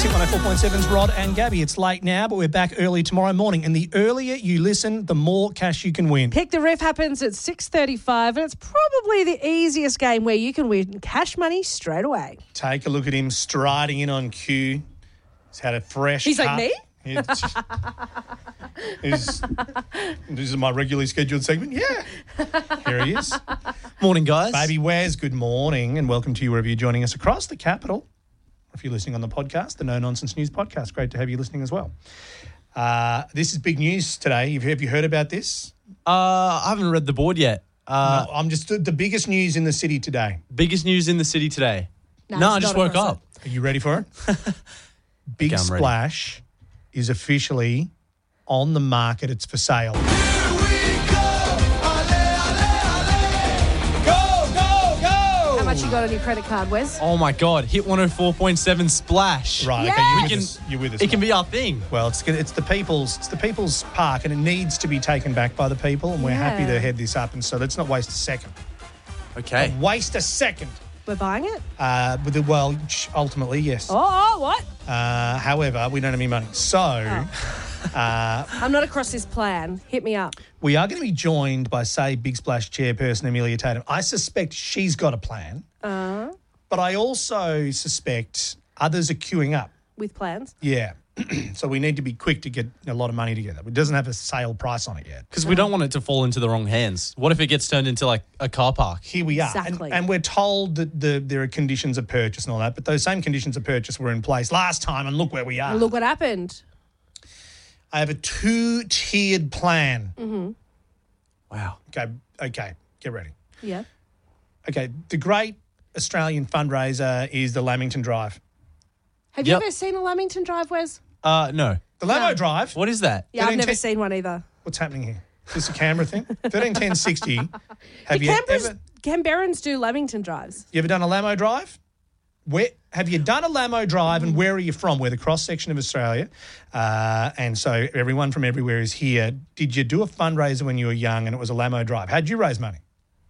Tip 104.7's Rod and Gabby. It's late now, but we're back early tomorrow morning. And the earlier you listen, the more cash you can win. Pick the Riff happens at 6:35, and it's probably the easiest game where you can win cash money straight away. Take a look at him striding in on cue. He's had a fresh He's like, cut. me? This is my regularly scheduled segment. Yeah. Here he is. Morning, guys. Baby Wes, good morning and welcome to you wherever you're joining us across the capital. If you're listening on the podcast, the No Nonsense News podcast, great to have you listening as well. This is big news today. Have you heard about this? I haven't read the board yet. No, I'm just the biggest news in the city today. Biggest news in the city today. No, I it's just not woke across up. Are you ready for it? Big Okay, I'm ready. Splash is officially on the market. It's for sale. How much you got on your credit card, Wes? Oh my God! Hit 104.7 splash. Right, Yeah. okay, We you're can. with us. You're with us. It can mate. be our thing. Well, it's the people's park, and it needs to be taken back by the people, and we're happy to Yeah. head this up. And so let's not waste a second. Okay. Waste a second. We're buying it? Ultimately, yes. Oh, what? However, we don't have any money. So I'm not across this plan. Hit me up. we are going to be joined by, say, Big Splash chairperson Amelia Tatum. I suspect she's got a plan, but I also suspect others are queuing up. With plans. Yeah. So we need to be quick to get a lot of money together. It doesn't have a sale price on it yet. Because we don't want it to fall into the wrong hands. What if it gets turned into like a car park? Here we are. Exactly. And we're told that there are conditions of purchase and all that, but those same conditions of purchase were in place last time, and look where we are. And look what happened. I have a 2-tiered plan. Wow. Okay, get ready. Yeah. Okay, the great Australian fundraiser is the Lamington Drive. Have you Yep. ever seen a Lamington Drive, Wes? No. The Lamo No. Drive? What is that? Yeah, I've 13 never seen one either. What's happening here? Is this a Canberra thing? 131060. Have you ever Canberrans do Lamington Drives. done a Lamo Drive? Where have you done a Lamo Drive, and where are you from? We're the cross section of Australia, and so everyone from everywhere is here. Did you do a fundraiser when you were young and it was a Lamo Drive? How'd you raise money?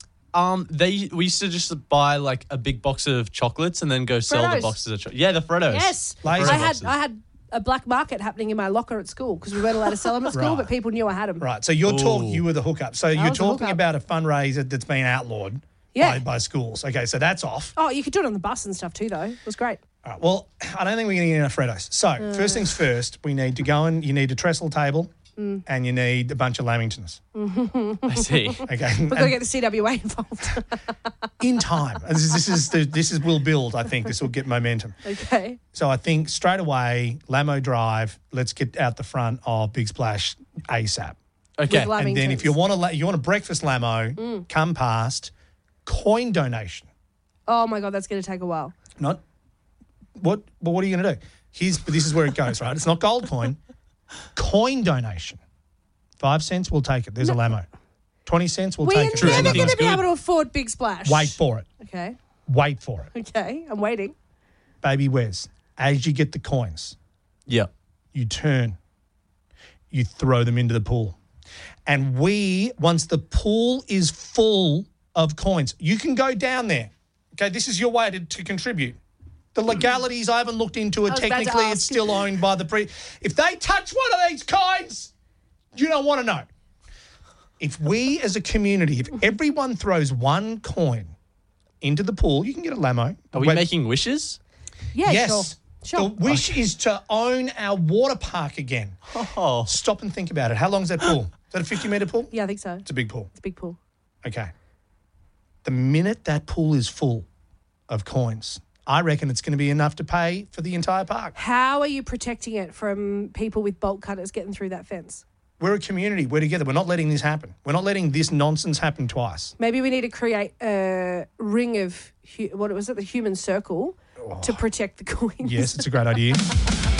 We used to just buy like a big box of chocolates and then go sell Freddos. the boxes of chocolates. Yeah, the Freddos. Yes. Laser boxes. I had a black market happening in my locker at school because we weren't allowed to sell them at school, Right. but people knew I had them. Right. So you were the hookup. So you're was the talking hookup. about a fundraiser that's been outlawed Yeah. by schools. Okay, so that's off. Oh, you could do it on the bus and stuff too, though. It was great. All right, well, I don't think we're going to get enough Freddos. So first things first, we need to go and you need a trestle table and you need a bunch of Lamingtons. I see. Okay. We've got to get the CWA involved. In time. This will build, I think. This will get momentum. Okay. So I think straight away, Lamo Drive, let's get out the front of Big Splash ASAP. Okay. With And then if you Lamingtons. want a breakfast Lamo, come past, coin donation. Oh, my God, that's going to take a while. Not what? Well, what are you going to do? This is where it goes, right? It's not gold coin. Coin donation. 5 cents, we'll take it. There's a Lamo. 20 cents, we'll We're take it. never Anything's going to be good. able to afford Big Splash. Wait for it. Okay. Wait for it. Okay. I'm waiting. Baby Wes, as you get the coins, Yeah. you turn, you throw them into the pool. And once the pool is full of coins, you can go down there. Okay, this is your way to contribute. The legalities I haven't looked into it. I was about to Technically, it's ask. still owned by the If they touch one of these coins, you don't want to know. If we as a community, if everyone throws one coin into the pool, you can get a Lamo. Are we making wishes? Yeah, Yes. sure. The wish is to own our water park again. Oh. Stop and think about it. How long is that pool? Is that a 50-metre pool? Yeah, I think so. It's a big pool. It's a big pool. Okay. The minute that pool is full of coins, I reckon it's going to be enough to pay for the entire park. How are you protecting it from people with bolt cutters getting through that fence? We're a community. We're together. We're not letting this happen. We're not letting this nonsense happen twice. Maybe we need to create a ring of, what was it, the human circle to protect the coins. Yes, it's a great idea.